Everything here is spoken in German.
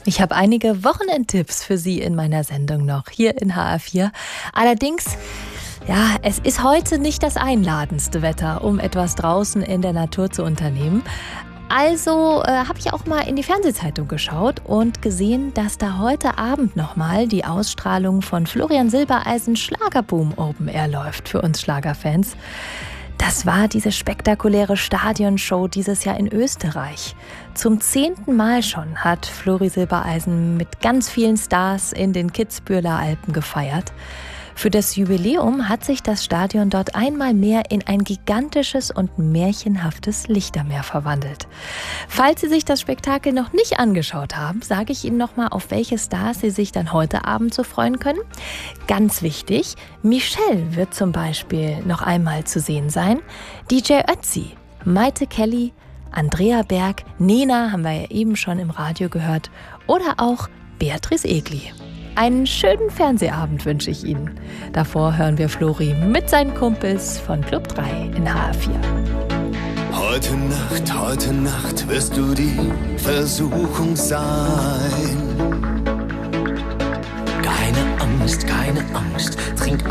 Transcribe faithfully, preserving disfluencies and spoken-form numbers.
Ich habe einige Wochenendtipps für Sie in meiner Sendung noch, hier in H R vier. Allerdings, ja, es ist heute nicht das einladendste Wetter, um etwas draußen in der Natur zu unternehmen. Also äh, habe ich auch mal in die Fernsehzeitung geschaut und gesehen, dass da heute Abend nochmal die Ausstrahlung von Florian Silbereisen Schlagerboom Open Air läuft für uns Schlagerfans. Das war diese spektakuläre Stadionshow dieses Jahr in Österreich. Zum zehnten Mal schon hat Flori Silbereisen mit ganz vielen Stars in den Kitzbüheler Alpen gefeiert. Für das Jubiläum hat sich das Stadion dort einmal mehr in ein gigantisches und märchenhaftes Lichtermeer verwandelt. Falls Sie sich das Spektakel noch nicht angeschaut haben, sage ich Ihnen nochmal, auf welche Stars Sie sich dann heute Abend so freuen können. Ganz wichtig, Michelle wird zum Beispiel noch einmal zu sehen sein, D J Ötzi, Maite Kelly, Andrea Berg, Nena haben wir ja eben schon im Radio gehört oder auch Beatrice Egli. Einen schönen Fernsehabend wünsche ich Ihnen. Davor hören wir Flori mit seinen Kumpels von Club drei in H R vier. Heute Nacht, heute Nacht wirst du die Versuchung sein. Keine Angst, keine Angst, trink